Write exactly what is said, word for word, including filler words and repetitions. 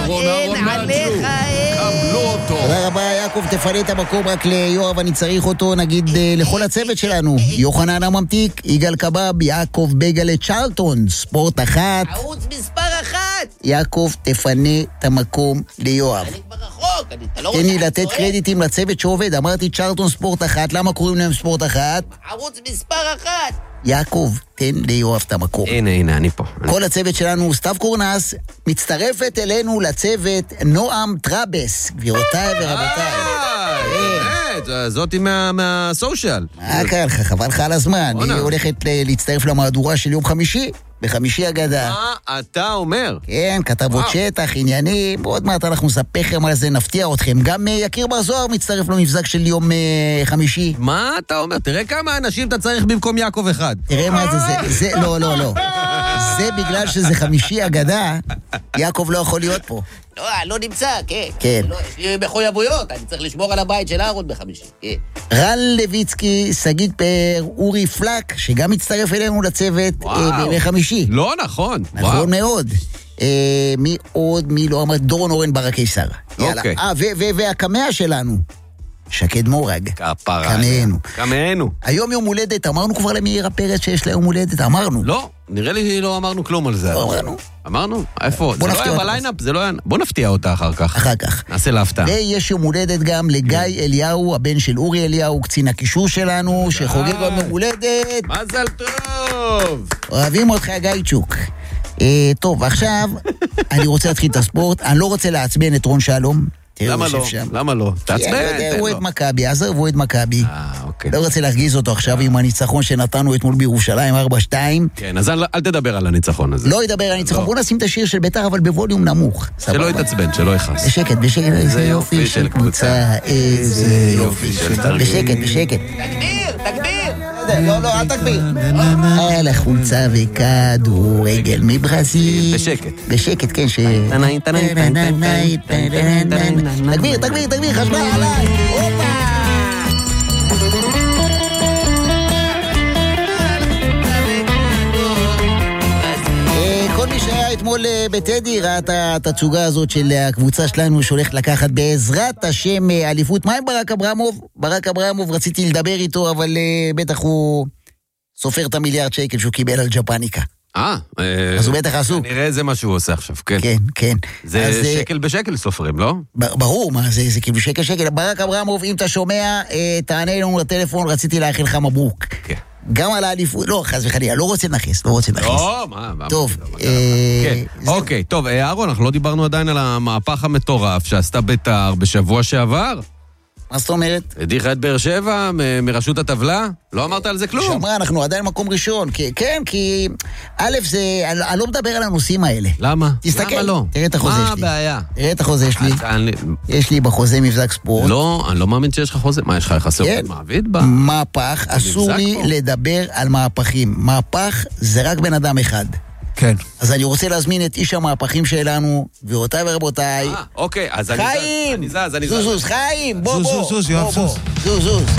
אהרון, אהרון, עליך, קבלו אותו. תודה רבה, יעקב, תפנה את המקום רק ליואב, אני צריך אותו, נגיד לכל הצוות שלנו. יוחנן הממתיק, יגאל קבב, יעקב בגלה צ'רלטון, ספורט אחת. ערוץ מספר אחת. יעקב, תפנה את המקום ליואב. אני כבר רחוק, אני, אתה לא רוצה... תן לי לתת קרדיטים לצוות שעובד, אמרתי צ'רלטון ספורט אחת, למה קוראים להם ספורט אחת? ערוץ מספר אחת. יעקב, תן ליואב את המקום. הנה, הנה, אני פה. כל הצוות שלנו, סתיו קורנס, מצטרפת אלינו לצוות נועם טראבס, גבירותיי ורבותיי. באמת, זאתי מהסושיאל. מה קרה לך? חבל לך על הזמן. היא הולכת להצטרף למהדורה של יום חמישי, בחמישי אגדה. מה אתה אומר? כן, כתבות שטח, עניינים, עוד מעט אנחנו נספר לכם על זה, נפתיע אתכם. גם יקיר בר זוהר מצטרף למבזק של יום חמישי. מה אתה אומר? תראה כמה אנשים אתה צריך במקום יעקב אחד. תראה מה זה, זה, זה, לא, לא, לא. זה בגלל שזה חמישי אגדה, יעקב לא יכול להיות פה. לא, לא נמצא, כן. כן. לא, יש לי מחויבויות, אני צריך לשמור על הבית של אהרון בחמישי, כן. רן לויצקי, שגית פאר, אורי פלק, שגם מצטרף אלינו לצוות בימי חמישי. לא נכון. נכון מאוד. מי עוד, מי לא אמר, דורון אורן בר הקיסר. יאללה. אה, והקמע שלנו, שקד מורג. כפרה. קמענו. קמענו. היום יום הולדת, אמרנו כבר למאירה פרץ שיש לה יום הולדת, אמרנו. לא, נראה לי לא אמרנו כלום על זה. לא אמרנו. אמרנו? איפה? זה לא היה בליינאפ, זה לא היה... בוא נפתיע אותה אחר כך. אחר כך. נעשה להפתעה. ויש יום הולדת גם לגיא אליהו, הבן של אורי אליהו, קצין הקישור שלנו, שחוגג גם יום הולדת. מזל טוב! אוהבים אותך, גייצ'וק. טוב, עכשיו, אני רוצה להתחיל את הספורט, אני לא רוצה לעצבן את רון שלום. למה לא? למה לא? תעצבן. הוא את מכבי, אז הוא את מכבי. אה, אוקיי. לא רוצה להרגיז אותו עכשיו עם הניצחון שנתנו אתמול בירושלים ארבע שתיים. כן, אז אל תדבר על הניצחון הזה. לא ידבר על הניצחון, בוא נשים את השיר של בית"ר, אבל בווליום נמוך. שלא יתעצבן, שלא יכעס. בשקט, בשקט, איזה יופי של קבוצה, איזה יופי של תרגיל. בשקט, בשקט. תגביר, תגביר. לא, לא, אל תגביר. על החולצה וכדורגל מברזיל. בשקט. בשקט, כן, ש... תגביר, תגביר, תגביר, חשמל עליי. הופה! כל מי שהיה אתמול בטדי ראה את התצוגה הזאת של הקבוצה שלנו שהולכת לקחת בעזרת השם אליפות. מה עם ברק אברמוב? ברק אברמוב, רציתי לדבר איתו, אבל בטח הוא סופר את המיליארד שקל שהוא קיבל על ג'פניקה. אה, אז הוא בטח עסוק. נראה זה מה שהוא עושה עכשיו, כן. כן, כן. זה שקל בשקל סופרים, לא? ברור, מה זה, זה כאילו שקל שקל. ברק אברמוב, אם אתה שומע, תענה לנו לטלפון, רציתי לאחל לך מברוק. כן. גם על האליפות, לא, חס וחלילה, לא רוצה לנחס, לא רוצה לנחס. לא, מה, מה. טוב. אוקיי, טוב, אהרון, אנחנו לא דיברנו עדיין על המהפך המטורף שעשתה בית"ר בשבוע שעבר. מה זאת אומרת? הדיחה את באר שבע מראשות הטבלה? לא אמרת על זה כלום. שמרה, אנחנו עדיין מקום ראשון. כן, כי א' זה, אני לא מדבר על הנושאים האלה. למה? תסתכל. למה לא? תראה את החוזה מה שלי. הבעיה? תראה את החוזה שלי. יש לי בחוזה מבזק ספורט. לא, אני לא מאמין שיש לך חוזה. מה, יש לך יחסי עובד מעביד בה? מהפך, אסור לי לדבר על מהפכים. מהפך זה רק בן אדם אחד. כן. אז אני רוצה להזמין את איש המהפכים שלנו, גבירותיי ורבותיי. אה, אוקיי, אז אני זז. חיים! אני זז, אני זז. זוז, זוז, חיים! בוא, בוא. זוז, זוז, יואב, זוז. זוז, זוז.